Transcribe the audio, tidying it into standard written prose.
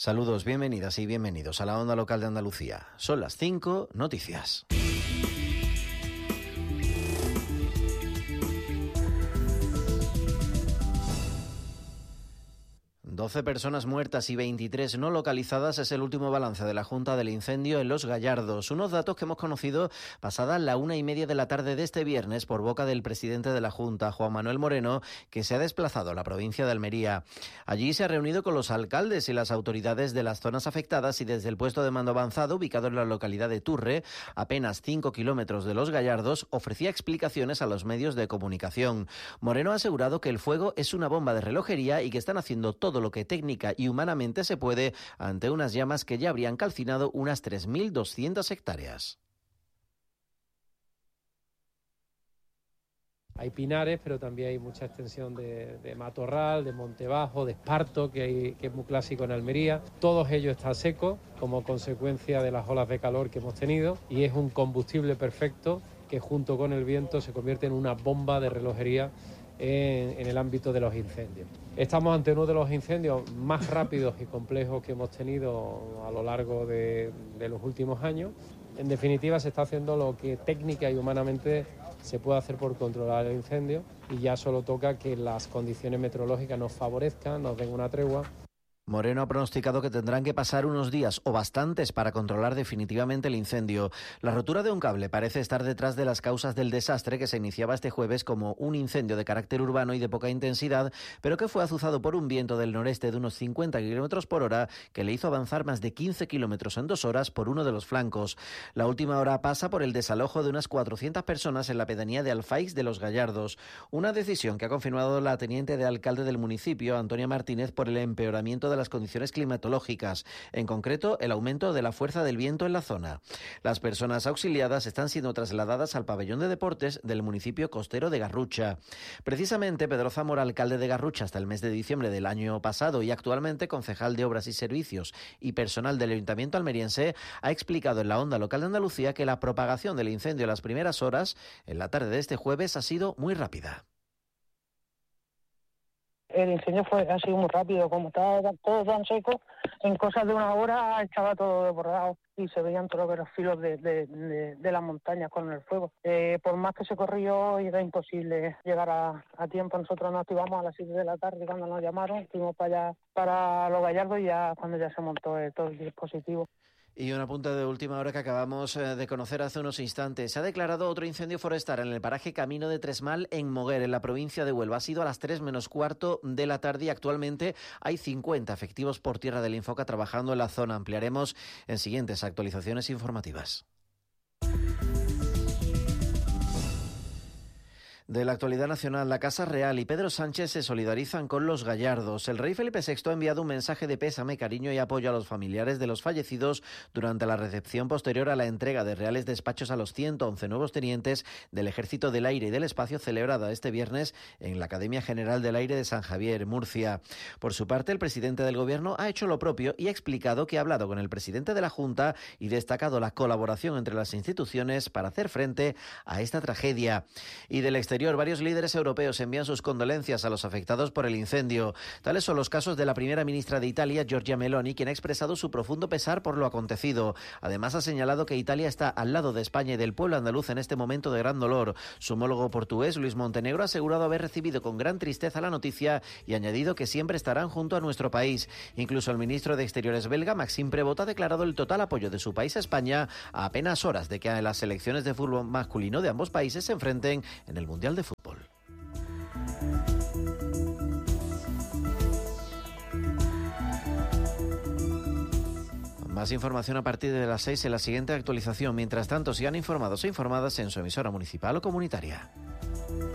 Saludos, bienvenidas y bienvenidos a la Onda Local de Andalucía. Son las 5, noticias. 12 personas muertas y 23 no localizadas es el último balance de la Junta del Incendio en Los Gallardos. Unos datos que hemos conocido pasada la 1:30 de la tarde de este viernes por boca del presidente de la Junta, Juan Manuel Moreno, que se ha desplazado a la provincia de Almería. Allí se ha reunido con los alcaldes y las autoridades de las zonas afectadas y desde el puesto de mando avanzado, ubicado en la localidad de Turre, apenas 5 kilómetros de Los Gallardos, ofrecía explicaciones a los medios de comunicación. Moreno ha asegurado que el fuego es una bomba de relojería y que están haciendo todo lo que técnica y humanamente se puede ante unas llamas que ya habrían calcinado unas 3.200 hectáreas. Hay pinares, pero también hay mucha extensión de matorral, de monte bajo, de esparto, que es muy clásico en Almería. Todos ellos están secos como consecuencia de las olas de calor que hemos tenido y es un combustible perfecto que junto con el viento se convierte en una bomba de relojería en el ámbito de los incendios. Estamos ante uno de los incendios más rápidos y complejos que hemos tenido a lo largo de los últimos años. En definitiva, se está haciendo lo que técnica y humanamente se puede hacer por controlar el incendio y ya solo toca que las condiciones meteorológicas nos favorezcan, nos den una tregua. Moreno ha pronosticado que tendrán que pasar unos días o bastantes para controlar definitivamente el incendio. La rotura de un cable parece estar detrás de las causas del desastre que se iniciaba este jueves como un incendio de carácter urbano y de poca intensidad, pero que fue azuzado por un viento del noreste de unos 50 kilómetros por hora que le hizo avanzar más de 15 kilómetros en 2 horas por uno de los flancos. La última hora pasa por el desalojo de unas 400 personas en la pedanía de Alfaix de Los Gallardos, una decisión que ha confirmado la teniente de alcalde del municipio, Antonia Martínez, por el empeoramiento de las condiciones climatológicas, en concreto el aumento de la fuerza del viento en la zona. Las personas auxiliadas están siendo trasladadas al pabellón de deportes del municipio costero de Garrucha. Precisamente Pedro Zamora, alcalde de Garrucha hasta el mes de diciembre del año pasado y actualmente concejal de Obras y Servicios y personal del Ayuntamiento almeriense, ha explicado en la Onda Local de Andalucía que la propagación del incendio en las primeras horas, en la tarde de este jueves, ha sido muy rápida. El incendio ha sido muy rápido, como estaba todo tan seco, en cosas de una hora estaba todo desbordado y se veían todos los filos de las montañas con el fuego. Por más que se corrió, era imposible llegar a tiempo. Nosotros nos activamos a las 7 de la tarde cuando nos llamaron, fuimos para allá, para Los Gallardos, y ya cuando ya se montó todo el dispositivo. Y una punta de última hora que acabamos de conocer hace unos instantes. Se ha declarado otro incendio forestal en el paraje Camino de Tresmal, en Moguer, en la provincia de Huelva. Ha sido a las 3 menos cuarto de la tarde y actualmente hay 50 efectivos por tierra del Infoca trabajando en la zona. Ampliaremos en siguientes actualizaciones informativas. De la actualidad nacional, la Casa Real y Pedro Sánchez se solidarizan con los Gallardos. El rey Felipe VI ha enviado un mensaje de pésame, cariño y apoyo a los familiares de los fallecidos durante la recepción posterior a la entrega de reales despachos a los 111 nuevos tenientes del Ejército del Aire y del Espacio celebrada este viernes en la Academia General del Aire de San Javier, Murcia. Por su parte, el presidente del Gobierno ha hecho lo propio y ha explicado que ha hablado con el presidente de la Junta y destacado la colaboración entre las instituciones para hacer frente a esta tragedia. Y del exterior, varios líderes europeos envían sus condolencias a los afectados por el incendio. Tales son los casos de la primera ministra de Italia, Giorgia Meloni, quien ha expresado su profundo pesar por lo acontecido. Además, ha señalado que Italia está al lado de España y del pueblo andaluz en este momento de gran dolor. Su homólogo portugués, Luis Montenegro, ha asegurado haber recibido con gran tristeza la noticia y ha añadido que siempre estarán junto a nuestro país. Incluso el ministro de Exteriores belga, Maxime Prevot, ha declarado el total apoyo de su país a España a apenas horas de que las selecciones de fútbol masculino de ambos países se enfrenten en el Mundial de Fútbol. Más información a partir de las 6 en la siguiente actualización. Mientras tanto, sigan informados e informadas en su emisora municipal o comunitaria.